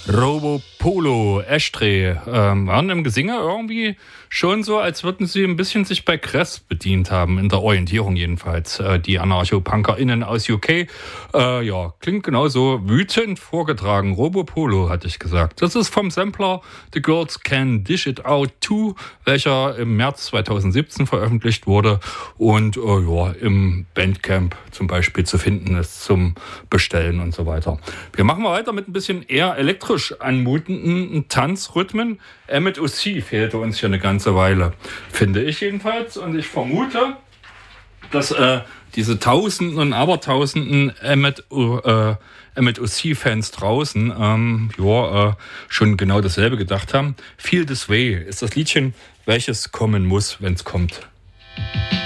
Robo Polo, Ashtray, waren im Gesinge irgendwie schon so, als würden sie ein bisschen sich bei Kress bedient haben, in der Orientierung jedenfalls. Die AnarchopunkerInnen aus UK, klingt genauso wütend vorgetragen. Robo Polo, hatte ich gesagt. Das ist vom Sampler The Girls Can Dish It Out 2, welcher im März 2017 veröffentlicht wurde und im Bandcamp zum Beispiel zu finden ist, zum Bestellen und so weiter. Wir machen mal weiter mit ein bisschen eher elektrisch anmutenden Tanzrhythmen. Emmett O.C. fehlte uns hier eine ganze Weile, finde ich jedenfalls. Und ich vermute, dass diese Tausenden und Abertausenden Emmett O.C.-Fans draußen schon genau dasselbe gedacht haben. Feel This Way ist das Liedchen, welches kommen muss, wenn es kommt.